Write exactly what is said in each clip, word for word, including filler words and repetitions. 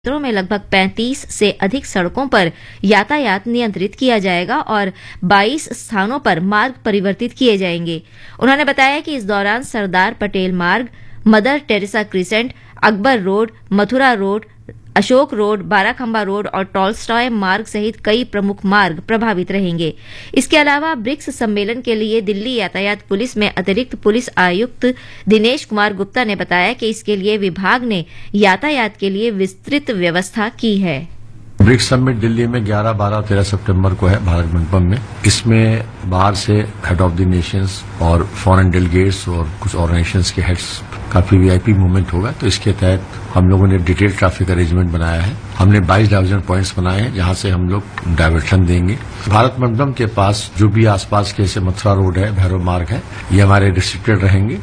क्षेत्रों में लगभग पैंतीस से अधिक सड़कों पर यातायात नियंत्रित किया जाएगा और बाईस स्थानों पर मार्ग परिवर्तित किए जाएंगे। उन्होंने बताया कि इस दौरान सरदार पटेल मार्ग, mother Teresa crescent, Akbar road, Mathura road, Ashok road, Barakhamba road और टॉलस्टॉय मार्ग सहित कई प्रमुख मार्ग प्रभावित रहेंगे। इसके अलावा ब्रिक्स सम्मेलन के लिए दिल्ली यातायात पुलिस में अतिरिक्त पुलिस आयुक्त दिनेश कुमार गुप्ता ने बताया कि इसके लिए विभाग ने यातायात के लिए विस्तृत व्यवस्था की है। ब्रिक्स समिट दिल्ली में ग्यारह, बारह और तेरह सितंबर को है भारत मंडपम में। इसमें बाहर से हेड ऑफ द नेशंस और फॉरेन डेलीगेट्स और कुछ ऑर्गेनाइजेशंस के हेड्स काफी वीआईपी मूवमेंट होगा, तो इसके तहत हम लोगों ने डिटेल ट्रैफिक अरेंजमेंट बनाया है। हमने बाईस डाइवर्जन पॉइंट्स बनाए हैं जहां से हम लोग डाइवर्शन देंगे। भारत मंडपम के पास जो भी आसपास के जैसे मथुरा रोड है, भैरव मार्ग है, ये हमारे रिस्ट्रिक्टेड रहेंगे।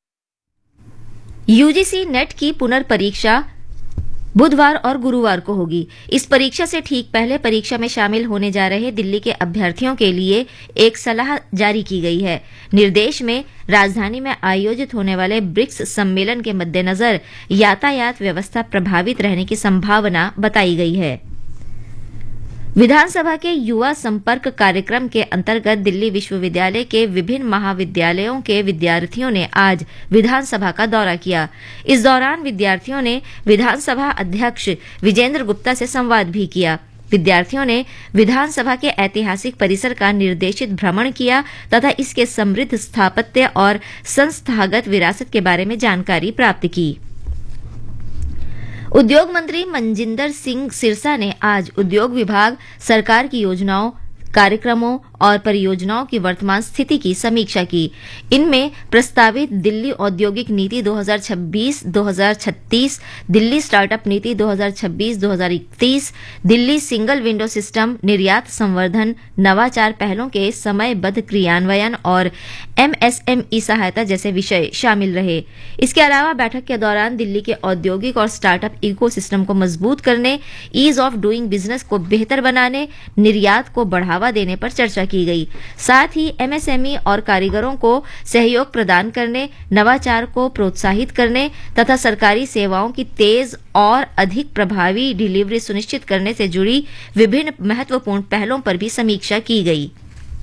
यूजीसी नेट की पुनर्परीक्षा बुधवार और गुरुवार को होगी। इस परीक्षा से ठीक पहले परीक्षा में शामिल होने जा रहे दिल्ली के अभ्यर्थियों के लिए एक सलाह जारी की गई है। निर्देश में राजधानी में आयोजित होने वाले ब्रिक्स सम्मेलन के मद्देनजर यातायात व्यवस्था प्रभावित रहने की संभावना बताई गई है। विधानसभा के युवा संपर्क कार्यक्रम के अंतर्गत दिल्ली विश्वविद्यालय के विभिन्न महाविद्यालयों के विद्यार्थियों ने आज विधानसभा का दौरा किया। इस दौरान विद्यार्थियों ने विधानसभा अध्यक्ष विजेंद्र गुप्ता से संवाद भी किया। विद्यार्थियों ने विधानसभा के ऐतिहासिक परिसर का निर्देशित भ्रमण किया तथा इसके समृद्ध स्थापत्य और संस्थागत विरासत के बारे में जानकारी प्राप्त की। उद्योग मंत्री मनजिंदर सिंह सिरसा ने आज उद्योग विभाग, सरकार की योजनाओं, कार्यक्रमों और परियोजनाओं की वर्तमान स्थिति की समीक्षा की। इनमें प्रस्तावित दिल्ली औद्योगिक नीति दो हज़ार छब्बीस दो हज़ार छत्तीस, दिल्ली स्टार्टअप नीति दो हज़ार छब्बीस दो हज़ार इकतीस, दिल्ली सिंगल विंडो सिस्टम, निर्यात संवर्धन, नवाचार पहलों के समयबद्ध क्रियान्वयन और एमएसएमई सहायता जैसे विषय शामिल रहे। इसके अलावा बैठक के दौरान दिल्ली के औद्योगिक और स्टार्टअप इकोसिस्टम को मजबूत करने, ईज ऑफ डूइंग बिजनेस को बेहतर बनाने, निर्यात को बढ़ावा देने पर चर्चा की गई। साथ ही एमएसएमई और कारीगरों को सहयोग प्रदान करने, नवाचार को प्रोत्साहित करने तथा सरकारी सेवाओं की तेज और अधिक प्रभावी डिलीवरी सुनिश्चित करने से जुड़ी विभिन्न महत्वपूर्ण पहलों पर भी समीक्षा की गई।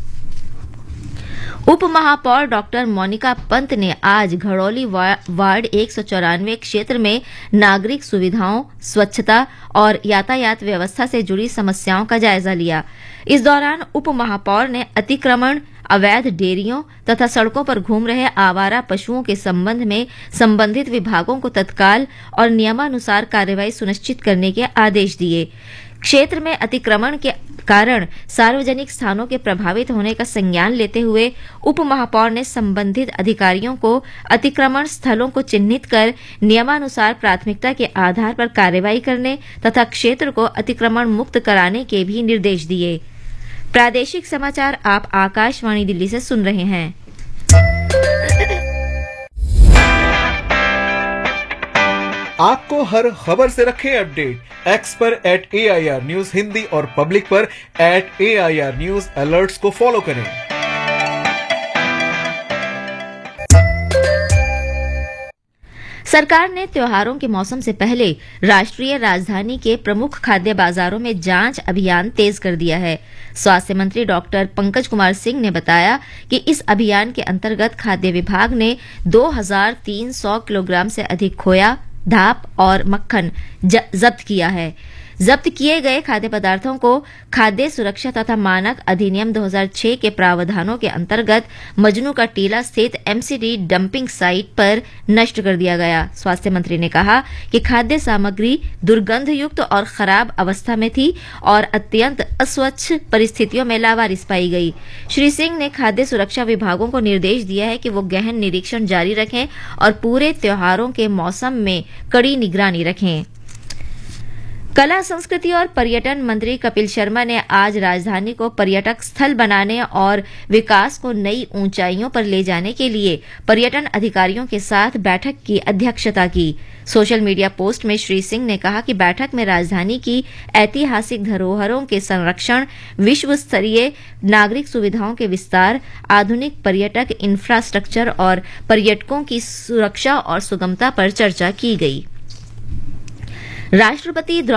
उप महापौर डॉक्टर मोनिका पंत ने आज घड़ौली वार्ड एक सौ चौरानवे क्षेत्र में नागरिक सुविधाओं, स्वच्छता और यातायात व्यवस्था से जुड़ी समस्याओं का जायजा लिया। इस दौरान उप महापौर ने अतिक्रमण, अवैध डेयरियों तथा सड़कों पर घूम रहे आवारा पशुओं के संबंध में संबंधित विभागों को तत्काल और नियमानुसार कार्रवाई सुनिश्चित करने के आदेश दिए। क्षेत्र में अतिक्रमण के कारण सार्वजनिक स्थानों के प्रभावित होने का संज्ञान लेते हुए उप महापौर ने संबंधित अधिकारियों को अतिक्रमण स्थलों को चिन्हित कर नियमानुसार प्राथमिकता के आधार पर कार्रवाई करने तथा क्षेत्र को अतिक्रमण मुक्त कराने के भी निर्देश दिए। प्रादेशिक समाचार आप आकाशवाणी दिल्ली से सुन रहे हैं। आपको हर खबर से रखें अपडेट। एक्स पर eight A I R news Hindi और पब्लिक पर eight A I R news alerts को फॉलो करें। सरकार ने त्योहारों के मौसम से पहले राष्ट्रीय राजधानी के प्रमुख खाद्य बाजारों में जांच अभियान तेज कर दिया है। स्वास्थ्य मंत्री डॉक्टर पंकज कुमार सिंह ने बताया कि इस अभियान के अंतर्गत खाद्य विभाग ने दो हज़ार तीन सौ किलोग्राम से अधिक खोया, धाप और मक्खन जब्त किया है। जब्त किए गए खाद्य पदार्थों को खाद्य सुरक्षा तथा मानक अधिनियम दो हज़ार छह के प्रावधानों के अंतर्गत मजनू का टीला स्थित एमसीडी डंपिंग साइट पर नष्ट कर दिया गया। स्वास्थ्य मंत्री ने कहा कि खाद्य सामग्री दुर्गंधयुक्त और खराब अवस्था में थी और अत्यंत अस्वच्छ परिस्थितियों में लावारिस पाई गई। श्री सिंह ने खाद्य सुरक्षा विभागों को निर्देश दिया है कि वो गहन निरीक्षण जारी रखें और पूरे त्योहारों के मौसम में कड़ी निगरानी रखें। कला, संस्कृति और पर्यटन मंत्री कपिल शर्मा ने आज राजधानी को पर्यटक स्थल बनाने और विकास को नई ऊंचाइयों पर ले जाने के लिए पर्यटन अधिकारियों के साथ बैठक की अध्यक्षता की। सोशल मीडिया पोस्ट में श्री सिंह ने कहा कि बैठक में राजधानी की ऐतिहासिक धरोहरों के संरक्षण, विश्व स्तरीय नागरिक सुविधाओं के विस्तार, आधुनिक पर्यटक इंफ्रास्ट्रक्चर और पर्यटकों की सुरक्षा और सुगमता पर चर्चा की गई। राष्ट्रपति